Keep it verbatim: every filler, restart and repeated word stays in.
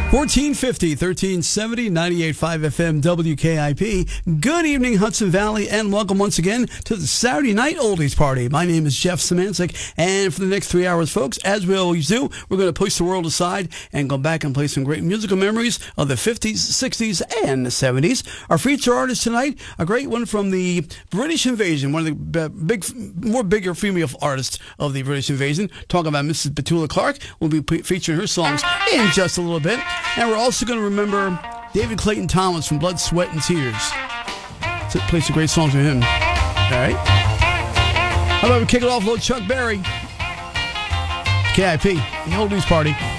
fourteen fifty, thirteen seventy, ninety-eight point five F M W K I P. Good evening, Hudson Valley, and welcome once again to the Saturday Night Oldies Party. My name is Jeff Szymanczyk, and for the next three hours, folks, as we always do, we're going to push the world aside and go back and play some great musical memories of the fifties, sixties, and the seventies. Our feature artist tonight, a great one from the British Invasion, one of the big, more bigger female artists of the British Invasion. Talking about Missus Petula Clark. We'll be featuring her songs in just a little bit. And we're also going to remember David Clayton Thomas from Blood, Sweat, and Tears. So play some great songs with him. All right. How about we kick it off with Chuck Berry? K I P, the Oldies Party.